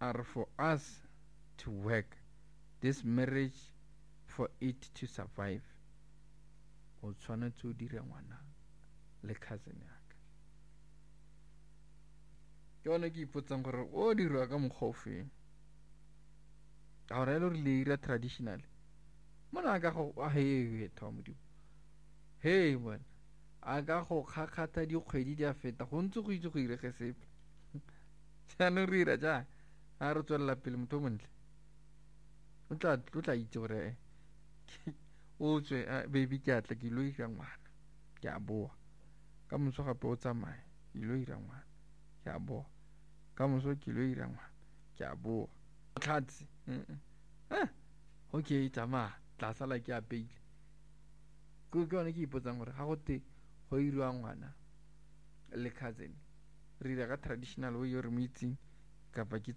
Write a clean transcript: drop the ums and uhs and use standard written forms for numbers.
are for us to work this marriage for it to survive. O tshwanetse o dire ngwana le cousin ya ka. Ke yone ke ipotsang gore o dirwa ka mokgwa o feng. Ka gore le le ira traditional mona ka go he twa modimo he bona a ka go kgakgatha dikgwedi di a feta go ntse go itse go irege sepe. Jaanong re ira jang a re tswelela pele motho o montle o tla itse gore o tswe baby ke atla ke ilo ira ngwana ke a boa ka moso gape o tsamaye ke ilo ira ngwana ke a boa ka moso ke ilo ira ngwana ke a boa tlhatse okay tsamaya tla sala ke apeile. Ke yone ke ipotsang gore ga go te go iriwa ngwana le cousin re ira ka traditional way yo re mo itseng kapa ke